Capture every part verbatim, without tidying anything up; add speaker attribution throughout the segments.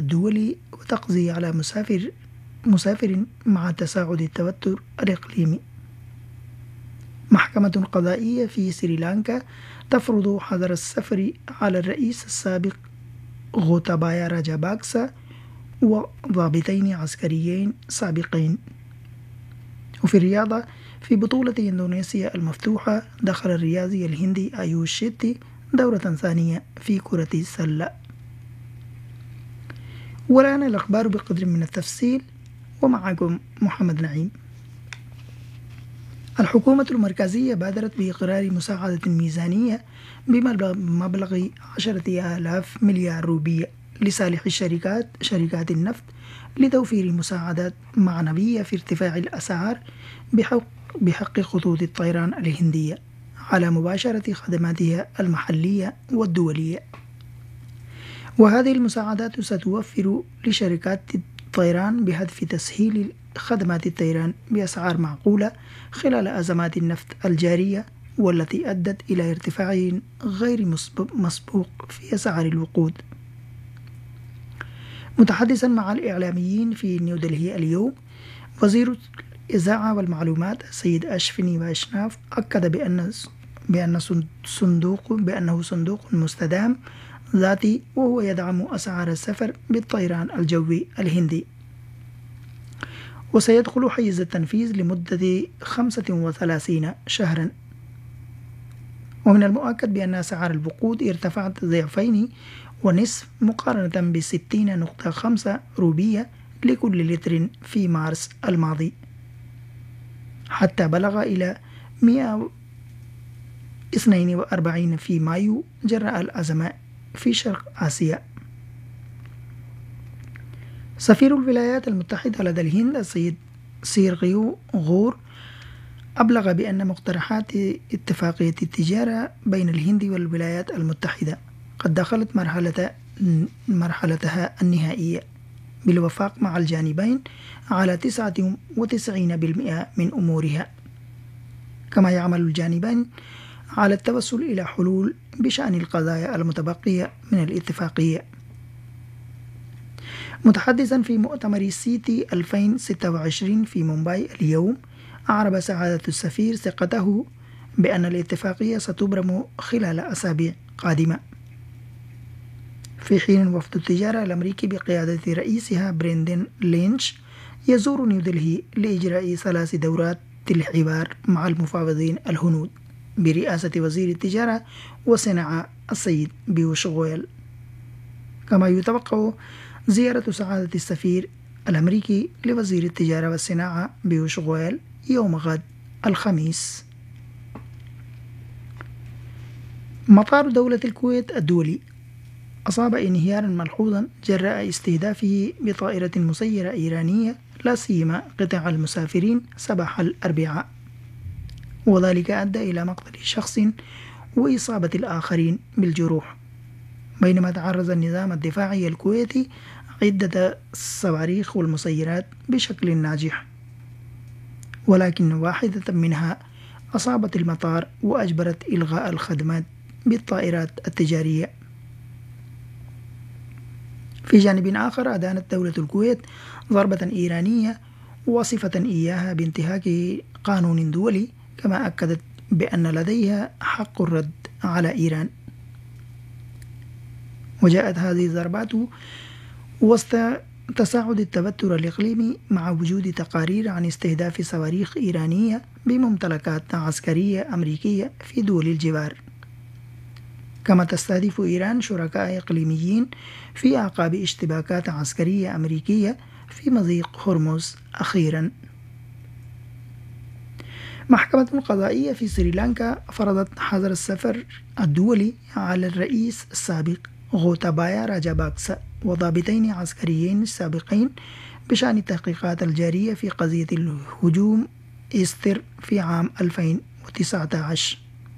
Speaker 1: الدولي وتقضي على مسافر مسافر مع تصاعد التوتر الإقليمي. محكمة قضائية في سريلانكا تفرض حظر السفر على الرئيس السابق غوتابايا راجاباكسا وضابطين عسكريين سابقين. وفي الرياضة، في بطولة إندونيسيا المفتوحة دخل الرياضي الهندي آيوش شيتي دورة ثانية في كرة السلة. والآن الأخبار بقدر من التفصيل، ومعكم محمد نعيم. الحكومة المركزية بادرت بإقرار مساعدة ميزانية بمبلغ عشرة آلاف مليار روبية لصالح الشركات شركات النفط لتوفير مساعدات معنوية في ارتفاع الأسعار بحق, بحق خطوط الطيران الهندية على مباشرة خدماتها المحلية والدولية. وهذه المساعدات ستوفر لشركات الطيران بهدف تسهيل خدمات الطيران بأسعار معقولة خلال أزمات النفط الجارية، والتي أدت إلى ارتفاع غير مسبوق في أسعار الوقود. متحدثا مع الإعلاميين في نيودلهي اليوم، وزير الإذاعة والمعلومات السيد أشفيني واشناف أكد بأن بأن صندوق بأنه صندوق مستدام ذاتي، وهو يدعم أسعار السفر بالطيران الجوي الهندي، وسيدخل حيز التنفيذ لمدة خمسة وثلاثين شهرا. ومن المؤكد بأن أسعار الوقود ارتفعت ضعفين ونصف مقارنة بستين نقطة خمسة روبية لكل لتر في مارس الماضي، حتى بلغ إلى مئة واثنين وأربعين في مايو جراء الأزمة في شرق آسيا. سفير الولايات المتحدة لدى الهند السيد سيرغيو غور أبلغ بأن مقترحات اتفاقية التجارة بين الهند والولايات المتحدة قد دخلت مرحلة مرحلتها النهائية بالوفاق مع الجانبين على تسعة وتسعين بالمئة من أمورها، كما يعمل الجانبين على التوصل إلى حلول بشأن القضايا المتبقية من الاتفاقية. متحدثا في مؤتمر سيتي ألفين وستة وعشرين في مومباي اليوم، أعرب سعادة السفير ثقته بأن الاتفاقية ستبرم خلال أسابيع قادمة، في حين وفد التجارة الأمريكي بقيادة رئيسها بريندن لينش يزور نيودلهي لإجراء ثلاث دورات الحوار مع المفاوضين الهنود برئاسة وزير التجارة والصناعة السيد بيوش غويل. كما يتوقع زيارة سعادة السفير الأمريكي لوزير التجارة والصناعة بيوش غويل يوم غد الخميس. مطار دولة الكويت الدولي أصاب انهيارا ملحوظا جراء استهدافه بطائرة مسيرة إيرانية، لا سيما قطاع المسافرين صباح الأربعاء، وذلك أدى إلى مقتل شخص وإصابة الآخرين بالجروح، بينما تعرض النظام الدفاعي الكويتي عدة صواريخ والمسيرات بشكل ناجح، ولكن واحدة منها أصابت المطار وأجبرت إلغاء الخدمات بالطائرات التجارية. في جانب آخر، أدانت دولة الكويت ضربة إيرانية وصفة إياها بانتهاك قانون دولي، كما أكدت بأن لديها حق الرد على إيران. وجاءت هذه الضربات وسط تصاعد التوتر الإقليمي مع وجود تقارير عن استهداف صواريخ إيرانية بممتلكات عسكرية أمريكية في دول الجوار. كما تستهدف إيران شركاء إقليميين في أعقاب اشتباكات عسكرية أمريكية في مضيق هرمز أخيرا. محكمة قضائية في سريلانكا فرضت حظر السفر الدولي على الرئيس السابق غوتابايا راجاباكسا وضابطين عسكريين سابقين بشأن التحقيقات الجارية في قضية الهجوم إيستر في عام ألفين وتسعة عشر.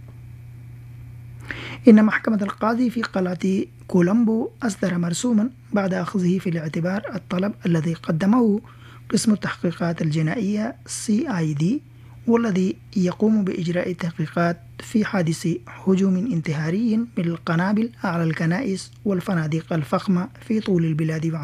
Speaker 1: إن محكمة القاضي في قلعة كولومبو أصدر مرسوما بعد أخذه في الاعتبار الطلب الذي قدمه قسم التحقيقات الجنائية سي آي دي، والذي يقوم بإجراء التحقيقات في حادث هجوم انتحاري بالقنابل على الكنائس والفنادق الفخمة في طول البلاد